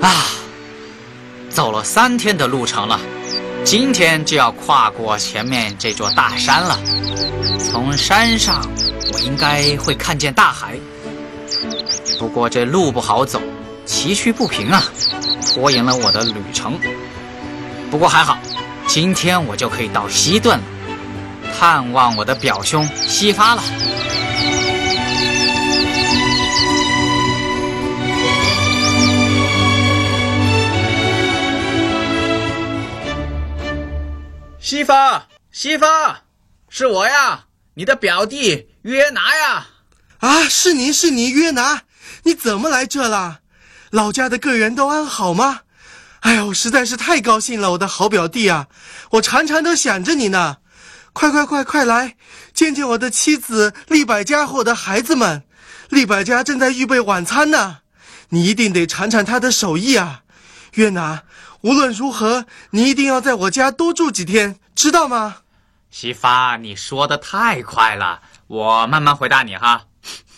走了3天的路程了，今天就要跨过前面这座大山了。从山上我应该会看见大海，不过这路不好走，崎岖不平啊，拖延了我的旅程。不过还好，今天我就可以到西顿了，探望我的表兄西发了。 西发，西发，是我呀，你的表弟约拿呀。 是你约拿，你怎么来这了？老家的个人都安好吗？哎呦，实在是太高兴了，我的好表弟啊，我常常都想着你呢。快来，见见我的妻子利百加和我的孩子们。利百加正在预备晚餐呢，你一定得尝尝她的手艺啊。约拿，无论如何，你一定要在我家多住几天，知道吗？ 西发，你说的太快了，我慢慢回答你哈。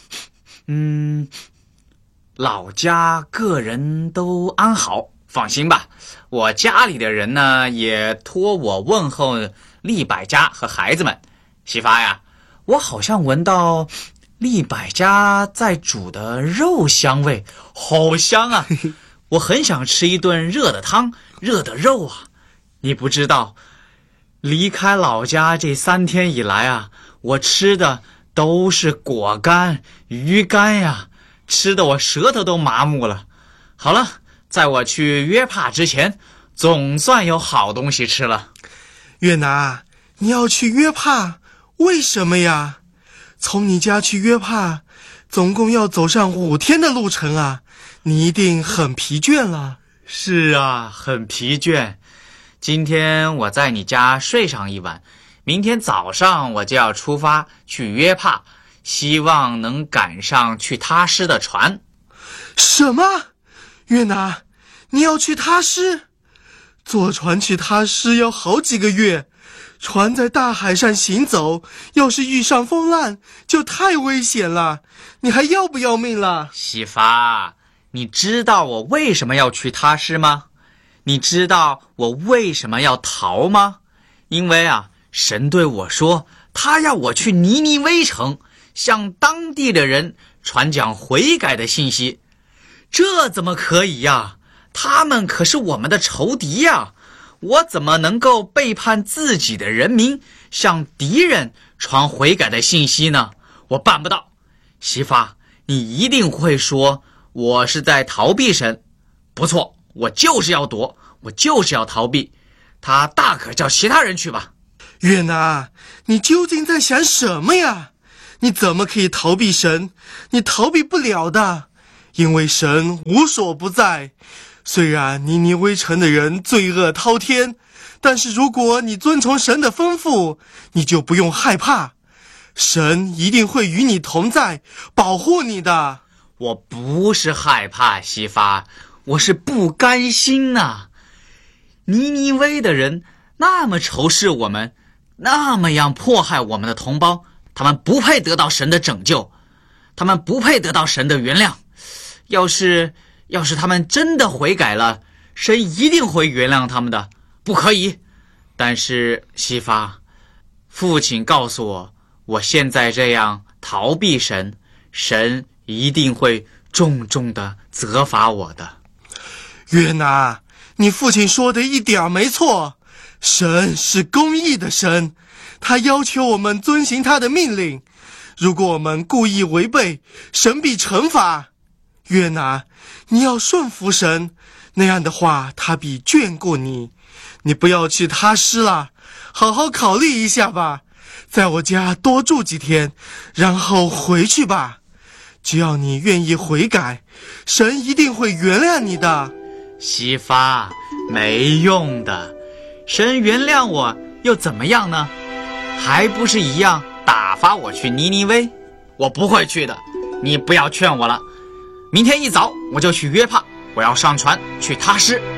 老家个人都安好，放心吧。我家里的人呢，也托我问候利百加和孩子们。西发呀，我好像闻到利百加在煮的肉香味，好香啊！我很想吃一顿热的汤，热的肉啊。你不知道，离开老家这3天以来啊，我吃的都是果干、鱼干呀，吃的我舌头都麻木了。好了，在我去约帕之前，总算有好东西吃了。 约拿，你要去约帕，为什么呀？从你家去约帕，总共要走上5天的路程啊，你一定很疲倦了。 是啊，很疲倦。今天我在你家睡上一晚，明天早上我就要出发去约帕，希望能赶上去他施的船。 什么？约拿，你要去他施？坐船去他施要好几个月，船在大海上行走，要是遇上风浪就太危险了，你还要不要命了？ 西发，你知道我为什么要去他施吗？你知道我为什么要逃吗？因为神对我说，他要我去尼尼微城，向当地的人传讲悔改的信息。这怎么可以呀？他们可是我们的仇敌呀！我怎么能够背叛自己的人民，向敌人传悔改的信息呢？我办不到。西发，你一定会说我是在逃避神。不错，我就是要躲，我就是要逃避。他大可叫其他人去吧。 约拿，你究竟在想什么呀？你怎么可以逃避神？你逃避不了的，因为神无所不在。虽然尼尼微城的人罪恶滔天，但是如果你遵从神的吩咐，你就不用害怕，神一定会与你同在，保护你的。 我不是害怕，西发，我是不甘心呐。尼尼微的人那么仇视我们，那么样迫害我们的同胞，他们不配得到神的拯救，他们不配得到神的原谅。要是他们真的悔改了，神一定会原谅他们的，不可以。但是西发，父亲告诉我，我现在这样逃避神，神一定会重重的责罚我的。 约拿，你父亲说的一点没错，神是公义的神，他要求我们遵行他的命令，如果我们故意违背，神必惩罚。约拿，你要顺服神，那样的话他必眷顾你。你不要去他施了，好好考虑一下吧，在我家多住几天，然后回去吧。只要你愿意悔改，神一定会原谅你的。 西发，没用的，神原谅我又怎么样呢？还不是一样打发我去尼尼微？我不会去的，你不要劝我了。明天一早我就去约帕，我要上船去他施。